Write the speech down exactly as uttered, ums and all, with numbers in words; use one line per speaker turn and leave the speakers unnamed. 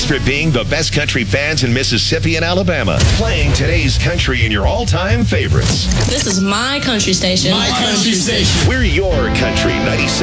for being the best country fans in Mississippi and Alabama. Playing today's country and your all-time favorites.
This is my country station.
My country station.
We're your country ninety-seven.